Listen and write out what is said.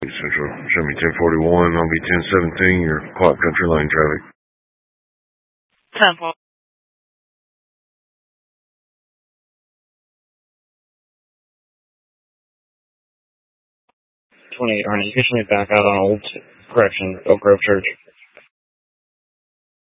Central, show me 1041, I'll be 1017, your Clock Country Lane traffic. Temple. 28 Arnie, you can show me back out on Oak Grove Church.